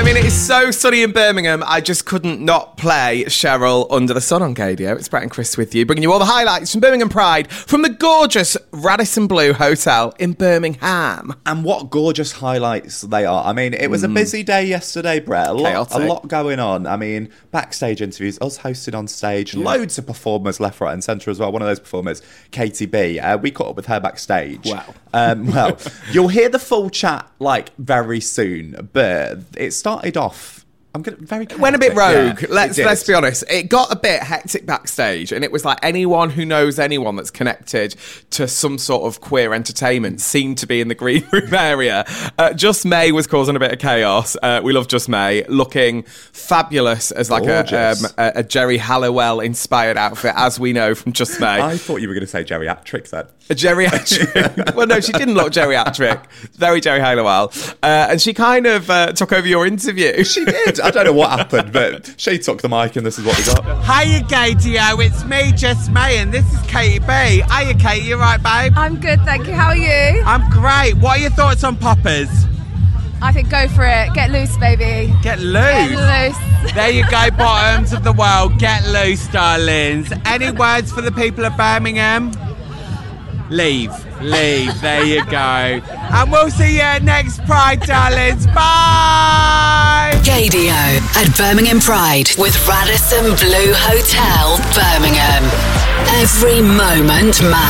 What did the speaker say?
I mean, it is so sunny in Birmingham, I just couldn't not play Cheryl Under the Sun on Gadio. It's Brett and Chris with you, bringing you all the highlights from Birmingham Pride from the gorgeous Radisson Blu Hotel in Birmingham. And what gorgeous highlights they are. I mean, it was a busy day yesterday, Brett. A lot going on. I mean, backstage interviews, us hosted on stage, loads of performers left, right and centre as well. One of those performers, Katie B, we caught up with her backstage. Wow. Well, you'll hear the full chat very soon, but it started off. Very chaotic. Went a bit rogue. Yeah, let's be honest. It got a bit hectic backstage, and it was like anyone who knows anyone that's connected to some sort of queer entertainment seemed to be in the green room area. Just May was causing a bit of chaos. We love Just May, looking fabulous as like a Jerry Halliwell inspired outfit, as we know from Just May. I thought you were going to say geriatric then. A geriatric. Well, no, she didn't look geriatric. Very Jerry Halliwell. And she kind of took over your interview. She did. I don't know what happened, but she took the mic and this is what we got. Hiya, Gadio. It's me, Just May, and this is Katie B. Hiya, Katie. You right, babe? I'm good, thank you. How are you? I'm great. What are your thoughts on poppers? I think go for it. Get loose, baby. Get loose? Get loose. There you go, bottoms of the world. Get loose, darlings. Any words for the people of Birmingham? Leave. There you go. And we'll see you next Pride, darlings. Bye! Gadio at Birmingham Pride with Radisson Blu Hotel, Birmingham. Every moment matters.